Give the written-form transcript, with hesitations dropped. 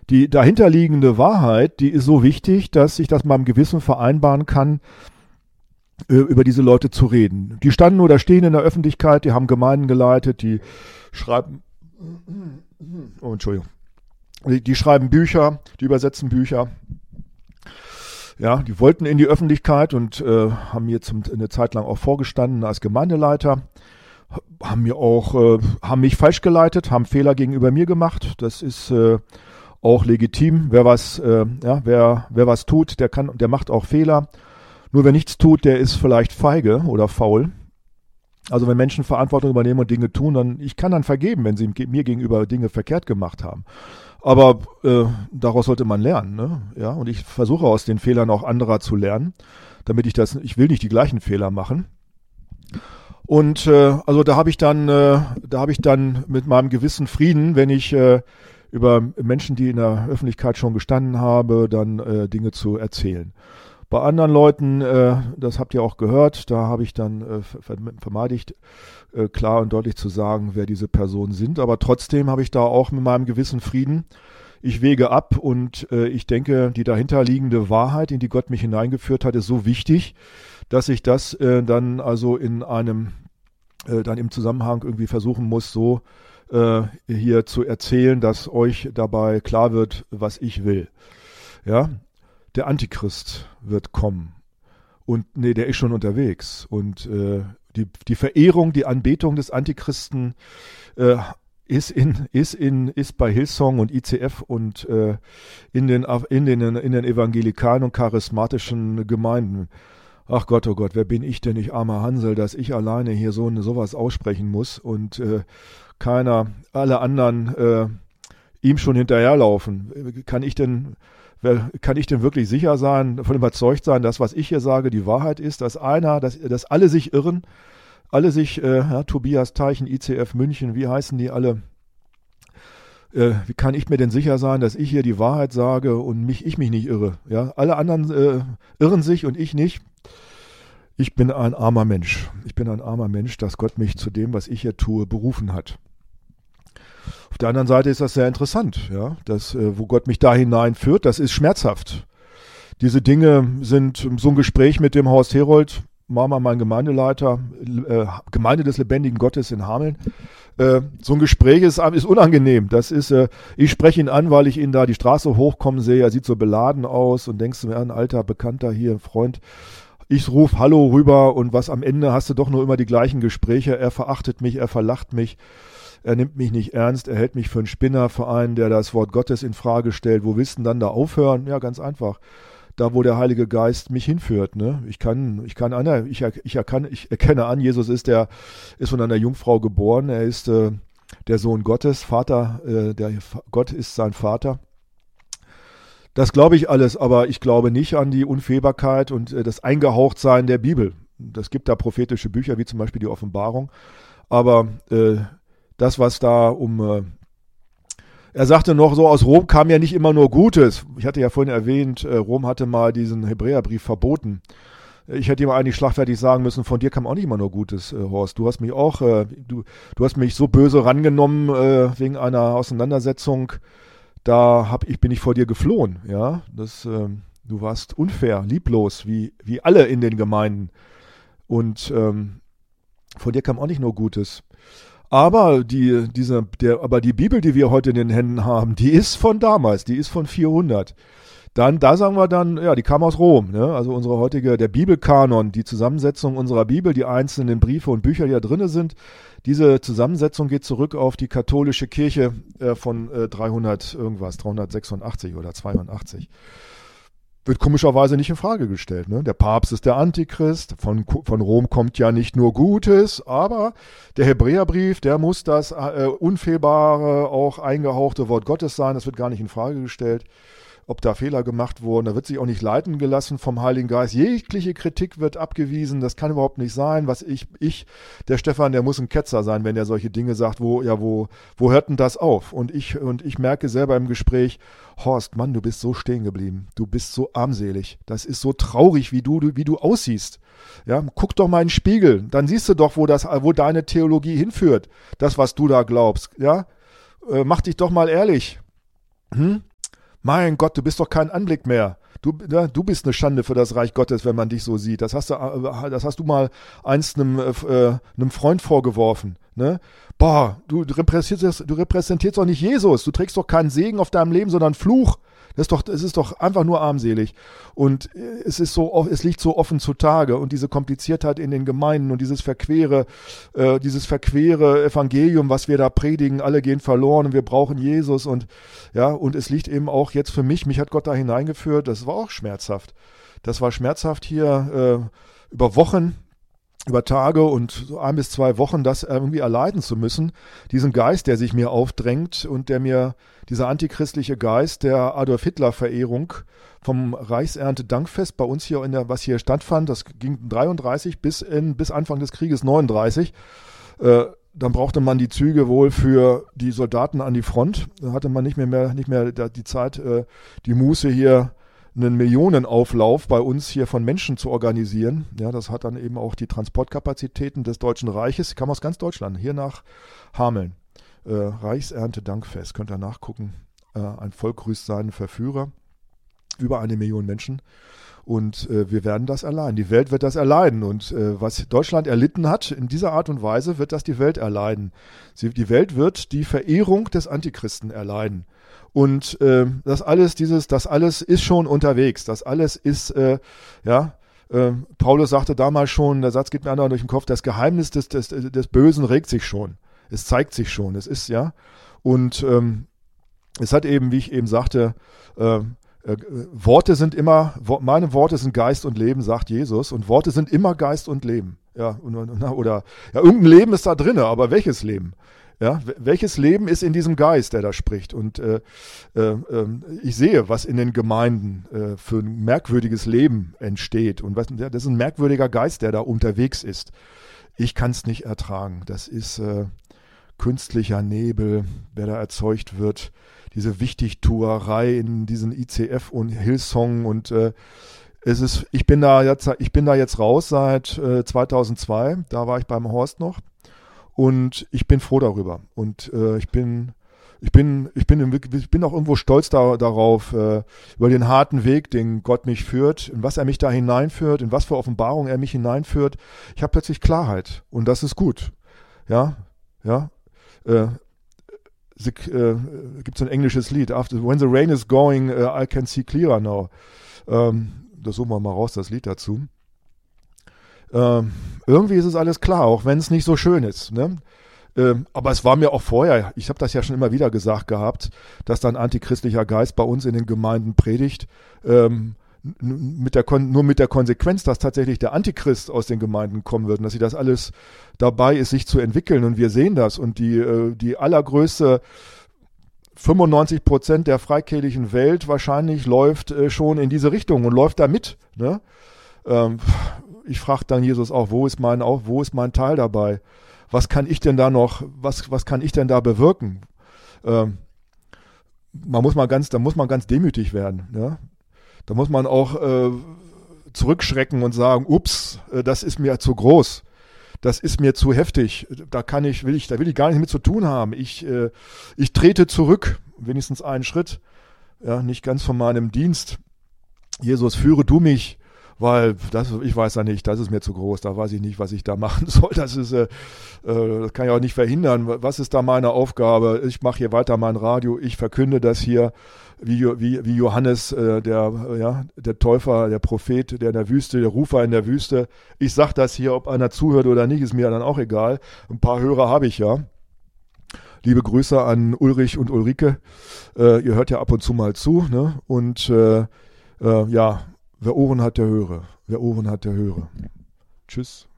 die dahinterliegende Wahrheit, die ist so wichtig, dass ich das mit meinem Gewissen vereinbaren kann, über diese Leute zu reden. Die standen oder stehen in der Öffentlichkeit, die haben Gemeinden geleitet, die schreiben, oh, Entschuldigung, die schreiben Bücher, die übersetzen Bücher. Ja, die wollten in die Öffentlichkeit und haben mir eine Zeit lang auch vorgestanden als Gemeindeleiter, haben mich falsch geleitet, haben Fehler gegenüber mir gemacht. Das ist auch legitim. Wer was tut, der macht auch Fehler. Nur wer nichts tut, der ist vielleicht feige oder faul. Also wenn Menschen Verantwortung übernehmen und Dinge tun, ich kann dann vergeben, wenn sie mir gegenüber Dinge verkehrt gemacht haben. Aber daraus sollte man lernen, ne? Ja, und ich versuche aus den Fehlern auch anderer zu lernen, damit ich will nicht die gleichen Fehler machen. Und also da habe ich dann mit meinem gewissen Frieden, wenn ich über Menschen, die in der Öffentlichkeit schon gestanden habe, dann Dinge zu erzählen. Bei anderen Leuten, das habt ihr auch gehört, da habe ich dann vermeidigt, klar und deutlich zu sagen, wer diese Personen sind. Aber trotzdem habe ich da auch mit meinem gewissen Frieden, ich wäge ab und ich denke, die dahinterliegende Wahrheit, in die Gott mich hineingeführt hat, ist so wichtig, dass ich das dann also in einem, dann im Zusammenhang irgendwie versuchen muss, so hier zu erzählen, dass euch dabei klar wird, was ich will. Ja. Der Antichrist wird kommen. Und der ist schon unterwegs. Und die Verehrung, die Anbetung des Antichristen ist bei Hillsong und ICF und in den evangelikalen und charismatischen Gemeinden. Ach Gott, oh Gott, wer bin ich denn, ich armer Hansel, dass ich alleine hier sowas aussprechen muss und alle anderen ihm schon hinterherlaufen. Kann ich denn wirklich sicher sein, davon überzeugt sein, dass was ich hier sage, die Wahrheit ist, dass alle sich irren, Tobias Teichen, ICF München, wie heißen die alle? Wie kann ich mir denn sicher sein, dass ich hier die Wahrheit sage und ich mich nicht irre? Ja, alle anderen irren sich und ich nicht. Ich bin ein armer Mensch. Dass Gott mich zu dem, was ich hier tue, berufen hat. Auf der anderen Seite ist das sehr interessant, ja, wo Gott mich da hineinführt, das ist schmerzhaft. Diese Dinge sind so ein Gespräch mit dem Horst Herold, Mama, mein Gemeindeleiter, Gemeinde des lebendigen Gottes in Hameln. So ein Gespräch ist unangenehm. Ich spreche ihn an, weil ich ihn da die Straße hochkommen sehe. Er sieht so beladen aus und denkst mir, ein alter Bekannter hier, Freund. Ich rufe Hallo rüber und was am Ende hast du doch nur immer die gleichen Gespräche. Er verachtet mich, er verlacht mich. Er nimmt mich nicht ernst, er hält mich für einen Spinner, für einen, der das Wort Gottes in Frage stellt. Wo willst du denn dann da aufhören? Ja, ganz einfach. Da, wo der Heilige Geist mich hinführt, ne? Ich erkenne an, Jesus ist von einer Jungfrau geboren. Er ist der Sohn Gottes, Vater, Gott ist sein Vater. Das glaube ich alles, aber ich glaube nicht an die Unfehlbarkeit und das Eingehauchtsein der Bibel. Es gibt da prophetische Bücher, wie zum Beispiel die Offenbarung. Aber das, was da er sagte noch so, aus Rom kam ja nicht immer nur Gutes. Ich hatte ja vorhin erwähnt, Rom hatte mal diesen Hebräerbrief verboten. Ich hätte ihm eigentlich schlagfertig sagen müssen, von dir kam auch nicht immer nur Gutes, Horst. Du hast mich auch, du hast mich so böse rangenommen wegen einer Auseinandersetzung. Bin ich vor dir geflohen, ja. Du warst unfair, lieblos, wie alle in den Gemeinden. Und von dir kam auch nicht nur Gutes. Aber die Bibel, die wir heute in den Händen haben, die ist von damals, die ist von 400. Da sagen wir dann, ja, die kam aus Rom, ne? Also der Bibelkanon, die Zusammensetzung unserer Bibel, die einzelnen Briefe und Bücher, die da drin sind, diese Zusammensetzung geht zurück auf die katholische Kirche von 386 oder 82. Wird komischerweise nicht in Frage gestellt. Ne? Der Papst ist der Antichrist, von Rom kommt ja nicht nur Gutes, aber der Hebräerbrief, der muss das unfehlbare, auch eingehauchte Wort Gottes sein, das wird gar nicht in Frage gestellt. Ob da Fehler gemacht wurden, da wird sich auch nicht leiten gelassen vom Heiligen Geist. Jegliche Kritik wird abgewiesen, das kann überhaupt nicht sein. Der Stefan, der muss ein Ketzer sein, wenn er solche Dinge sagt, wo hört denn das auf? Und ich merke selber im Gespräch, Horst, Mann, du bist so stehen geblieben, du bist so armselig, das ist so traurig, wie du aussiehst. Ja, guck doch mal in den Spiegel, dann siehst du doch, wo deine Theologie hinführt, das, was du da glaubst. Ja, mach dich doch mal ehrlich. Mein Gott, du bist doch kein Anblick mehr. Du bist eine Schande für das Reich Gottes, wenn man dich so sieht. Das hast du mal einst einem Freund vorgeworfen. Ne? Boah, du repräsentierst doch nicht Jesus. Du trägst doch keinen Segen auf deinem Leben, sondern Fluch. Es ist doch einfach nur armselig. Und es liegt so offen zutage. Und diese Kompliziertheit in den Gemeinden und dieses verquere Evangelium, was wir da predigen, alle gehen verloren und wir brauchen Jesus. Und es liegt eben auch jetzt für mich hat Gott da hineingeführt, das war auch schmerzhaft. Das war schmerzhaft hier über Wochen, über Tage und so 1 bis 2 Wochen das irgendwie erleiden zu müssen. Diesen Geist, der sich mir aufdrängt und dieser antichristliche Geist der Adolf-Hitler-Verehrung vom Reichsernte-Dankfest bei uns hier was hier stattfand, das ging 33 bis Anfang des Krieges 39. Dann brauchte man die Züge wohl für die Soldaten an die Front. Da hatte man nicht mehr die Zeit, die Muße hier einen Millionenauflauf bei uns hier von Menschen zu organisieren. Ja, das hat dann eben auch die Transportkapazitäten des Deutschen Reiches. Die kam aus ganz Deutschland, hier nach Hameln. Reichsernte-Dankfest, könnt ihr nachgucken. Ein Volk grüßt seinen Verführer. Über 1 Million Menschen. Und wir werden das erleiden. Die Welt wird das erleiden. Und was Deutschland erlitten hat, in dieser Art und Weise wird das die Welt erleiden. Die Welt wird die Verehrung des Antichristen erleiden. Und das alles ist schon unterwegs. Das alles ist, Paulus sagte damals schon, der Satz geht mir anderen durch den Kopf, das Geheimnis des Bösen regt sich schon. Es zeigt sich schon. Es ist, und es hat eben, wie ich eben sagte, meine Worte sind Geist und Leben, sagt Jesus, und Worte sind immer Geist und Leben. Irgendein Leben ist da drin, aber welches Leben? Ja, welches Leben ist in diesem Geist, der da spricht? Und ich sehe, was in den Gemeinden für ein merkwürdiges Leben entsteht. Und das ist ein merkwürdiger Geist, der da unterwegs ist. Ich kann es nicht ertragen. Das ist künstlicher Nebel, der da erzeugt wird. Diese Wichtigtuerei in diesen ICF und Hillsong und ich bin da jetzt raus seit 2002. Da war ich beim Horst noch. Und ich bin froh darüber. Und ich bin auch irgendwo stolz darauf, über den harten Weg, den Gott mich führt, in was er mich da hineinführt, in was für Offenbarung er mich hineinführt. Ich habe plötzlich Klarheit. Und das ist gut. Gibt so ein englisches Lied. When the rain is going, I can see clearer now. Das suchen wir mal raus, das Lied dazu. Irgendwie ist es alles klar, auch wenn es nicht so schön ist. Ne? Aber es war mir auch vorher, ich habe das ja schon immer wieder gesagt gehabt, dass dann antichristlicher Geist bei uns in den Gemeinden predigt, nur mit der Konsequenz, dass tatsächlich der Antichrist aus den Gemeinden kommen wird und dass sie das alles dabei ist, sich zu entwickeln. Und wir sehen das. Und die allergrößte 95% der freikirchlichen Welt wahrscheinlich läuft schon in diese Richtung und läuft da mit. Ne? Ich frage dann Jesus auch, wo ist mein Teil dabei? Was kann ich denn da noch, was kann ich denn da bewirken? Da muss man ganz demütig werden. Ja? Da muss man auch zurückschrecken und sagen, ups, das ist mir zu groß. Das ist mir zu heftig. Da will ich gar nichts mit zu tun haben. Ich trete zurück, wenigstens einen Schritt, ja, nicht ganz von meinem Dienst. Jesus, führe du mich, weil ich weiß ja nicht, das ist mir zu groß. Da weiß ich nicht, was ich da machen soll. Das kann ich auch nicht verhindern. Was ist da meine Aufgabe? Ich mache hier weiter mein Radio. Ich verkünde das hier. Wie Johannes, der Täufer, der Prophet, der in der Wüste, der Rufer in der Wüste. Ich sag das hier, ob einer zuhört oder nicht, ist mir dann auch egal. Ein paar Hörer habe ich ja. Liebe Grüße an Ulrich und Ulrike. Ihr hört ja ab und zu mal zu. Ne? Und wer Ohren hat, der höre. Wer Ohren hat, der höre. Tschüss.